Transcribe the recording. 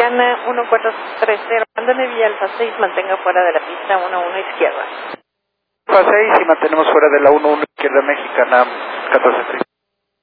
Mexicana 1430, abandone vía Alfa 6, mantenga fuera de la pista 11 izquierda. Alfa 6 y mantenemos fuera de la 11 izquierda Mexicana 1430.